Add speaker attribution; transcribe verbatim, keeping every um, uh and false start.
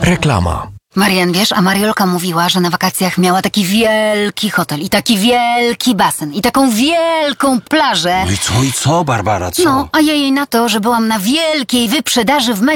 Speaker 1: Reklama.
Speaker 2: Marian, wiesz, a Mariolka mówiła, że na wakacjach miała taki wielki hotel i taki wielki basen i taką wielką plażę.
Speaker 3: No i co, i co, Barbara, co?
Speaker 2: No, a ja jej na to, że byłam na wielkiej wyprzedaży w